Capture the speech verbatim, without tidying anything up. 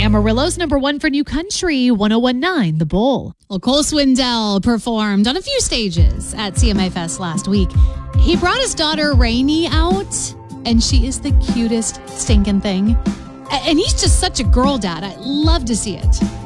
Amarillo's number one for new country, one oh one point nine The Bull. Well, Cole Swindell performed on a few stages at C M A Fest last week. He brought his daughter Rainey out, and she is the cutest stinking thing. And he's just such a girl dad. I love to see it.